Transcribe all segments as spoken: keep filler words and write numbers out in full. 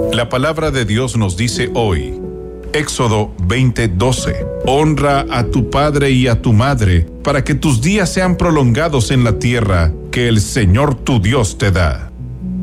La palabra de Dios nos dice hoy, Éxodo veinte doce, honra a tu padre y a tu madre, para que tus días sean prolongados en la tierra que el Señor tu Dios te da.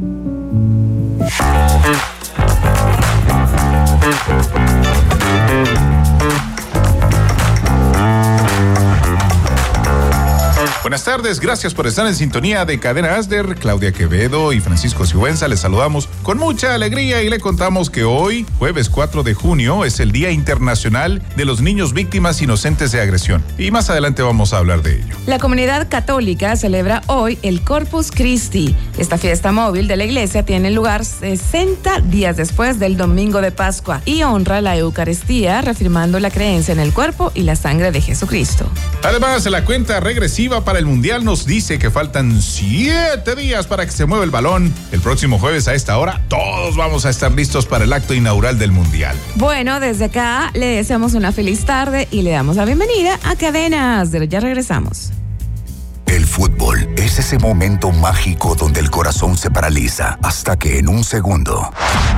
Buenas tardes, gracias por estar en sintonía de Cadena Asder. Claudia Quevedo y Francisco Sigüenza les saludamos con mucha alegría y le contamos que hoy, jueves cuatro de junio, es el Día Internacional de los Niños Víctimas Inocentes de Agresión. Y más adelante vamos a hablar de ello. La comunidad católica celebra hoy el Corpus Christi. Esta fiesta móvil de la iglesia tiene lugar sesenta días después del Domingo de Pascua y honra la Eucaristía, reafirmando la creencia en el cuerpo y la sangre de Jesucristo. Además, la cuenta regresiva para el Mundial nos dice que faltan siete días para que se mueva el balón. El próximo jueves a esta hora, todos vamos a estar listos para el acto inaugural del Mundial. Bueno, desde acá le deseamos una feliz tarde y le damos la bienvenida a Cadena Asder. Ya regresamos. El fútbol es ese momento mágico donde el corazón se paraliza hasta que en un segundo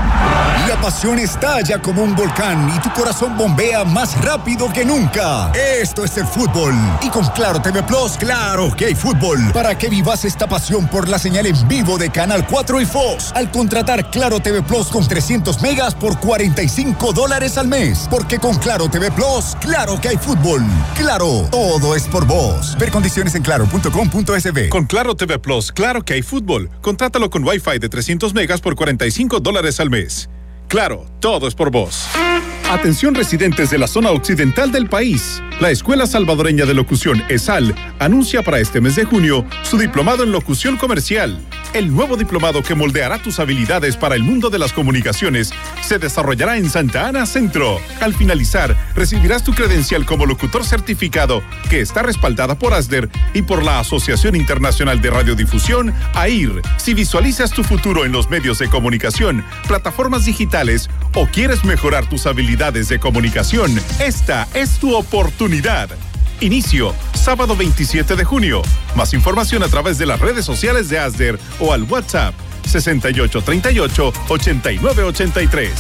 la pasión estalla como un volcán y tu corazón bombea más rápido que nunca. Esto es el fútbol. Y con Claro T V Plus, claro que hay fútbol. Para que vivas esta pasión por la señal en vivo de Canal cuatro y Fox. Al contratar Claro T V Plus con trescientos megas por cuarenta y cinco dólares al mes. Porque con Claro T V Plus, claro que hay fútbol. Claro, todo es por vos. Ver condiciones en claro punto com punto es be. Con Claro T V Plus, claro que hay fútbol. Contrátalo con Wi-Fi de trescientos megas por cuarenta y cinco dólares al mes. Claro, todo es por vos. Atención residentes de la zona occidental del país. La Escuela Salvadoreña de Locución, ESAL, anuncia para este mes de junio su diplomado en locución comercial. El nuevo diplomado que moldeará tus habilidades para el mundo de las comunicaciones se desarrollará en Santa Ana Centro. Al finalizar, recibirás tu credencial como locutor certificado que está respaldada por Asder y por la Asociación Internacional de Radiodifusión, A I R. Si visualizas tu futuro en los medios de comunicación, plataformas digitales o quieres mejorar tus habilidades de comunicación, esta es tu oportunidad. Inicio, sábado veintisiete de junio. Más información a través de las redes sociales de Asder o al WhatsApp sesenta y ocho treinta y ocho ochenta y nueve ochenta y tres.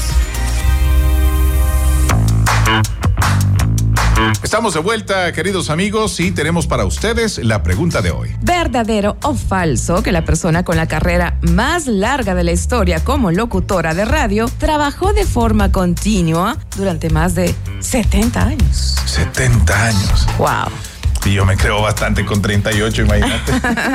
Estamos de vuelta, queridos amigos, y tenemos para ustedes la pregunta de hoy. ¿Verdadero o falso que la persona con la carrera más larga de la historia como locutora de radio trabajó de forma continua durante más de setenta años? setenta años. Wow. Y yo me creo bastante con treinta y ocho, imagínate.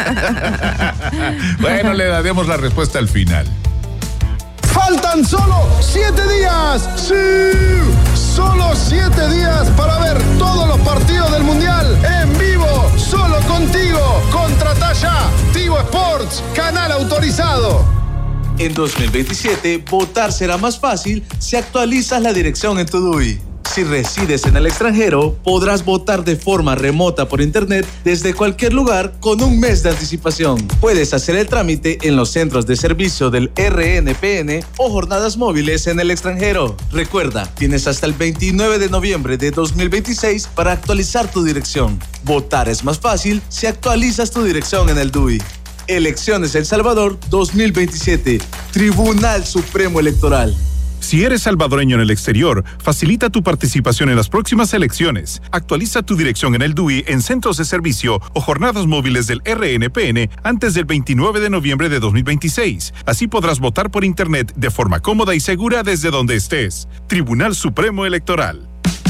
Bueno, le daremos la respuesta al final. ¡Faltan solo siete días! ¡Sí! Solo siete días para ver todos los partidos del Mundial en vivo, solo contigo. Contrata ya Tigo Sports, canal autorizado. En dos mil veintisiete, votar será más fácil si actualizas la dirección en tu D U I. Si resides en el extranjero, podrás votar de forma remota por internet desde cualquier lugar con un mes de anticipación. Puedes hacer el trámite en los centros de servicio del R N P N o jornadas móviles en el extranjero. Recuerda, tienes hasta el veintinueve de noviembre de dos mil veintiséis para actualizar tu dirección. Votar es más fácil si actualizas tu dirección en el D U I. Elecciones El Salvador dos mil veintisiete. Tribunal Supremo Electoral. Si eres salvadoreño en el exterior, facilita tu participación en las próximas elecciones. Actualiza tu dirección en el D U I en centros de servicio o jornadas móviles del R N P N antes del veintinueve de noviembre de dos mil veintiséis. Así podrás votar por internet de forma cómoda y segura desde donde estés. Tribunal Supremo Electoral.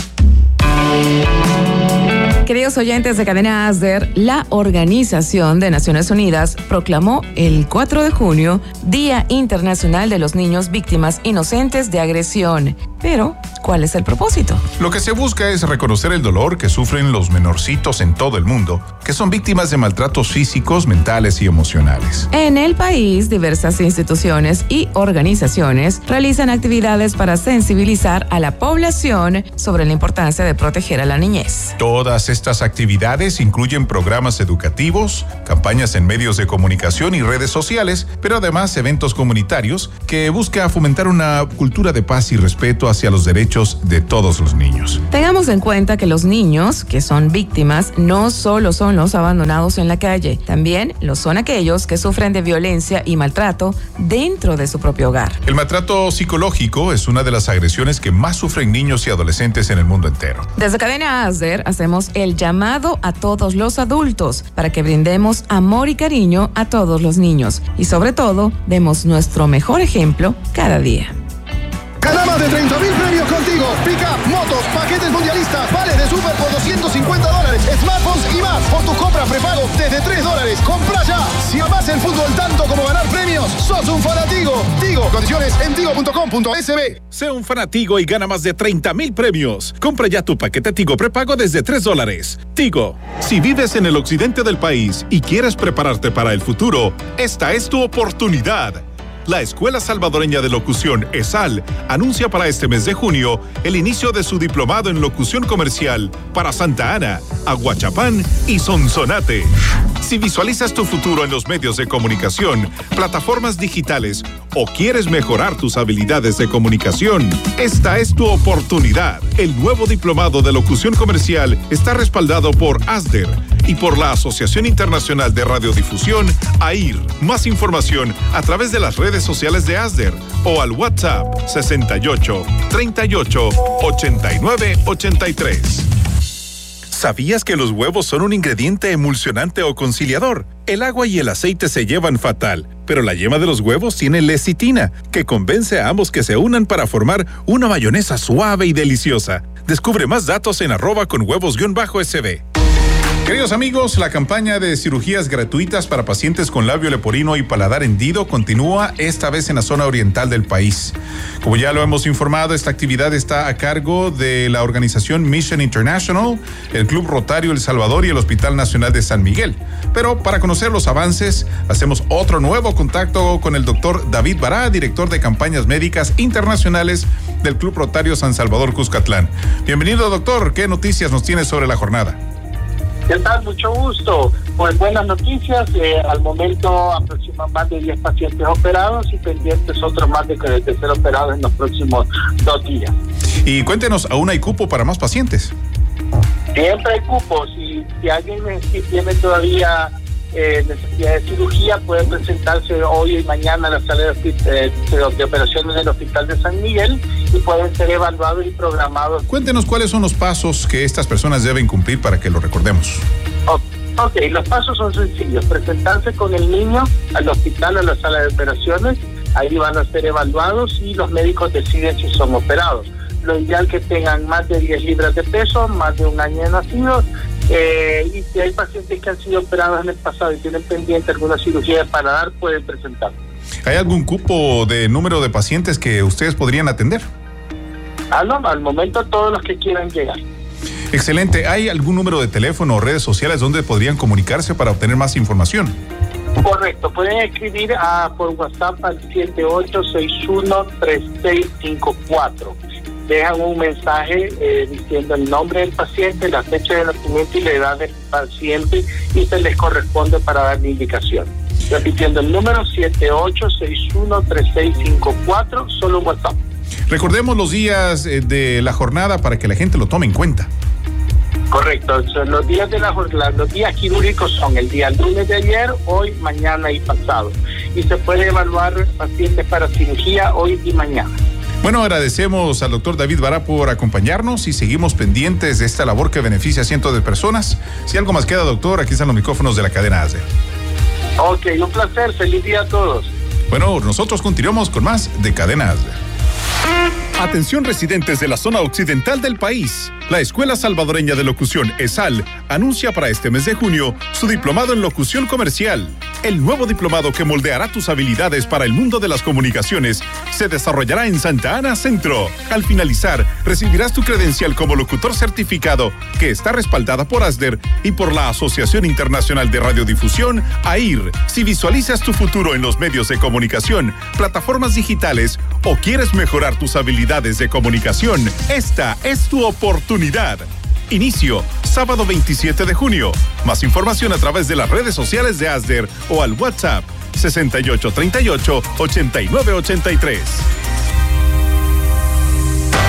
Queridos oyentes de Cadena Asder, la Organización de Naciones Unidas proclamó el cuatro de junio Día Internacional de los Niños Víctimas Inocentes de Agresión. Pero, ¿cuál es el propósito? Lo que se busca es reconocer el dolor que sufren los menorcitos en todo el mundo, que son víctimas de maltratos físicos, mentales y emocionales. En el país, diversas instituciones y organizaciones realizan actividades para sensibilizar a la población sobre la importancia de proteger a la niñez. Todas estas actividades incluyen programas educativos, campañas en medios de comunicación y redes sociales, pero además eventos comunitarios que buscan fomentar una cultura de paz y respeto hacia los derechos derechos de todos los niños. Tengamos en cuenta que los niños que son víctimas no solo son los abandonados en la calle, también lo son aquellos que sufren de violencia y maltrato dentro de su propio hogar. El maltrato psicológico es una de las agresiones que más sufren niños y adolescentes en el mundo entero. Desde Cadena Asder hacemos el llamado a todos los adultos para que brindemos amor y cariño a todos los niños y sobre todo demos nuestro mejor ejemplo cada día. Gana más de treinta mil premios contigo. Pica, motos, paquetes mundialistas, vales de super por doscientos cincuenta dólares, smartphones y más. Por tus compras prepago desde tres dólares. Compra ya. Si amás el fútbol tanto como ganar premios, sos un fanatigo. Tigo, condiciones en tigo punto com punto es be. Sé un fanatigo y gana más de treinta mil premios. Compra ya tu paquete Tigo prepago desde tres dólares. Tigo, si vives en el occidente del país y quieres prepararte para el futuro, esta es tu oportunidad. La Escuela Salvadoreña de Locución, ESAL, anuncia para este mes de junio el inicio de su diplomado en locución comercial para Santa Ana, Aguachapán y Sonsonate. Si visualizas tu futuro en los medios de comunicación, plataformas digitales o quieres mejorar tus habilidades de comunicación, esta es tu oportunidad. El nuevo diplomado de locución comercial está respaldado por ASDER y por la Asociación Internacional de Radiodifusión, A I R. Más información a través de las redes sociales de ASDER o al WhatsApp sesenta y ocho, treinta y ocho, ochenta y nueve, ochenta y tres. ¿Sabías que los huevos son un ingrediente emulsionante o conciliador? El agua y el aceite se llevan fatal, pero la yema de los huevos tiene lecitina, que convence a ambos que se unan para formar una mayonesa suave y deliciosa. Descubre más datos en arroba con huevos-sb. Queridos amigos, la campaña de cirugías gratuitas para pacientes con labio leporino y paladar hendido continúa esta vez en la zona oriental del país. Como ya lo hemos informado, esta actividad está a cargo de la organización Mission International, el Club Rotario El Salvador y el Hospital Nacional de San Miguel. Pero para conocer los avances, hacemos otro nuevo contacto con el doctor David Bará, director de campañas médicas internacionales del Club Rotario San Salvador Cuscatlán. Bienvenido, doctor. ¿Qué noticias nos tiene sobre la jornada? ¿Qué tal? Mucho gusto. Pues buenas noticias. Eh, al momento aproximan más de diez pacientes operados y pendientes otros más de, de ser operados en los próximos dos días. Y cuéntenos, ¿aún hay cupo para más pacientes? Siempre hay cupos. Si, si alguien si tiene todavía eh, necesidad de cirugía, puede presentarse hoy y mañana a la sala de, de, de operaciones del Hospital de San Miguel y pueden ser evaluados y programados. Cuéntenos cuáles son los pasos que estas personas deben cumplir para que lo recordemos. Ok, okay. Los pasos son sencillos. Presentarse con el niño al hospital, a la sala de operaciones. Ahí van a ser evaluados y los médicos deciden si son operados. Lo ideal que tengan más de diez libras de peso, más de un año de nacidos. Eh, y si hay pacientes que han sido operados en el pasado y tienen pendiente alguna cirugía de paladar, pueden presentar. ¿Hay algún cupo de número de pacientes que ustedes podrían atender? Ah, no, al momento todos los que quieran llegar. Excelente. ¿Hay algún número de teléfono o redes sociales donde podrían comunicarse para obtener más información? Correcto, pueden escribir a, por WhatsApp al siete ocho seis uno, tres seis cinco cuatro. Dejan un mensaje eh, diciendo el nombre del paciente, la fecha de nacimiento y la edad del paciente y se les corresponde para dar la indicación. Repitiendo el número siete ocho seis uno, tres seis cinco cuatro, solo WhatsApp. Recordemos los días de la jornada para que la gente lo tome en cuenta. Correcto, los días de la jornada, los días quirúrgicos son el día lunes de ayer, hoy, mañana y pasado. Y se puede evaluar pacientes para cirugía hoy y mañana. Bueno, agradecemos al doctor David Bará por acompañarnos y seguimos pendientes de esta labor que beneficia a cientos de personas. Si algo más queda, doctor, aquí están los micrófonos de la cadena ASDER. Ok, un placer, feliz día a todos. Bueno, nosotros continuamos con más de Cadena ASDER. Atención residentes de la zona occidental del país. La Escuela Salvadoreña de Locución, ESAL, anuncia para este mes de junio su diplomado en locución comercial. El nuevo diplomado que moldeará tus habilidades para el mundo de las comunicaciones se desarrollará en Santa Ana Centro. Al finalizar, recibirás tu credencial como locutor certificado que está respaldada por ASDER y por la Asociación Internacional de Radiodifusión, A I R. Si visualizas tu futuro en los medios de comunicación, plataformas digitales o quieres mejorar tus habilidades de comunicación, esta es tu oportunidad. Inicio, sábado veintisiete de junio. Más información a través de las redes sociales de ASDER o al WhatsApp sesenta y ocho treinta y ocho, ochenta y nueve ochenta y tres.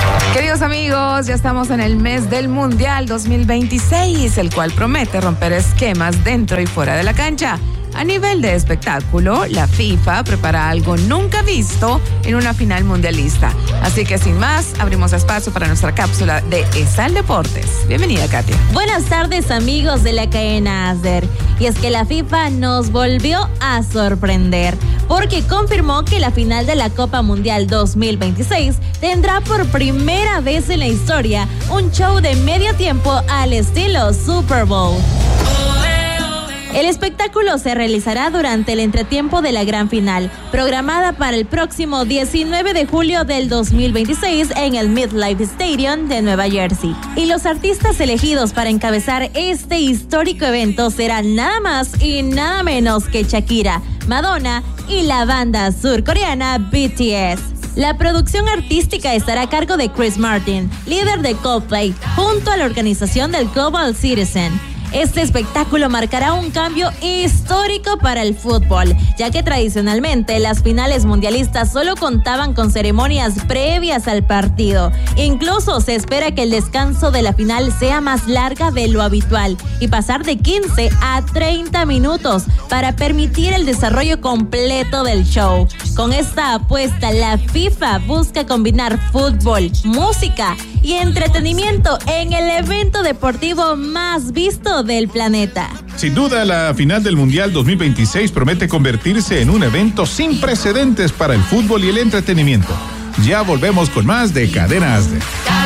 Queridos amigos, ya estamos en el mes del Mundial dos mil veintiséis, el cual promete romper esquemas dentro y fuera de la cancha. A nivel de espectáculo, la FIFA prepara algo nunca visto en una final mundialista. Así que sin más, abrimos espacio para nuestra cápsula de ESAL Deportes. Bienvenida, Katia. Buenas tardes, amigos de la cadena ASDER. Y es que la FIFA nos volvió a sorprender, porque confirmó que la final de la Copa Mundial dos mil veintiséis tendrá por primera vez en la historia un show de medio tiempo al estilo Super Bowl. El espectáculo se realizará durante el entretiempo de la gran final, programada para el próximo diecinueve de julio del dos mil veintiséis en el MetLife Stadium de Nueva Jersey. Y los artistas elegidos para encabezar este histórico evento serán nada más y nada menos que Shakira, Madonna y la banda surcoreana B T S. La producción artística estará a cargo de Chris Martin, líder de Coldplay, junto a la organización del Global Citizen. Este espectáculo marcará un cambio histórico para el fútbol, ya que tradicionalmente las finales mundialistas solo contaban con ceremonias previas al partido. Incluso se espera que el descanso de la final sea más larga de lo habitual y pasar de quince a treinta minutos para permitir el desarrollo completo del show. Con esta apuesta, la FIFA busca combinar fútbol, música y entretenimiento en el evento deportivo más visto del planeta. Sin duda, la final del Mundial dos mil veintiséis promete convertirse en un evento sin precedentes para el fútbol y el entretenimiento. Ya volvemos con más de Cadena ASDER.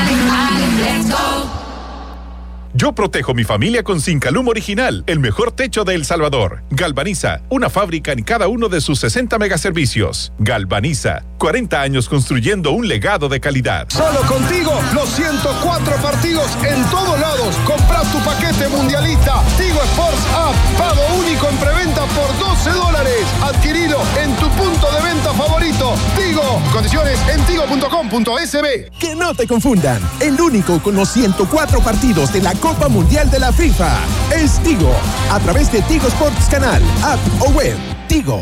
Yo protejo mi familia con Zincalum Original, el mejor techo de El Salvador. Galvaniza, una fábrica en cada uno de sus sesenta megaservicios. Galvaniza, cuarenta años construyendo un legado de calidad. Solo contigo, los ciento cuatro partidos en todos lados. Compras tu paquete mundialista Tigo Sports App, pago único en preventa por doce dólares. Adquirido en tu punto de venta favorito. Tigo, condiciones en tigo punto com punto es be. Que no te confundan, el único con los ciento cuatro partidos de la Copa Mundial de la FIFA es Tigo, a través de Tigo Sports Canal, app o web. Tigo.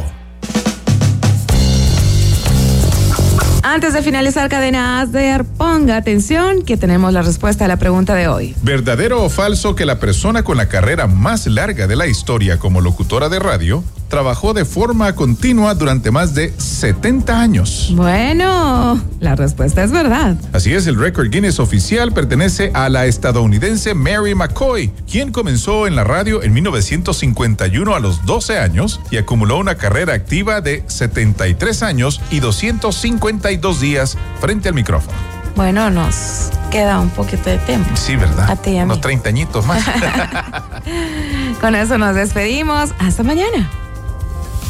Antes de finalizar Cadena ASDER, ponga atención que tenemos la respuesta a la pregunta de hoy. ¿Verdadero o falso que la persona con la carrera más larga de la historia como locutora de radio trabajó de forma continua durante más de setenta años? Bueno, la respuesta es verdad. Así es, el récord Guinness oficial pertenece a la estadounidense Mary McCoy, quien comenzó en la radio en mil novecientos cincuenta y uno a los doce años y acumuló una carrera activa de setenta y tres años y doscientos cincuenta y dos días frente al micrófono. Bueno, nos queda un poquito de tiempo. Sí, ¿verdad? A ti y a mí. Unos treinta añitos más. Con eso nos despedimos. Hasta mañana.